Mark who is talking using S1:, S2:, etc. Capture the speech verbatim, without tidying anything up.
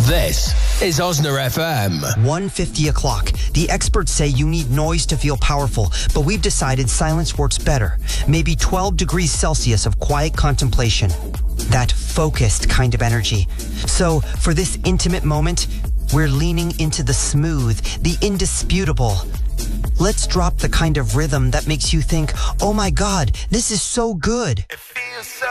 S1: This is Osna F M.
S2: one fifty o'clock. The experts say you need noise to feel powerful, but we've decided silence works better. Maybe twelve degrees Celsius of quiet contemplation. That focused kind of energy. So, for this intimate moment, we're leaning into the smooth, the indisputable. Let's drop the kind of rhythm that makes you think, oh my God, this is so good.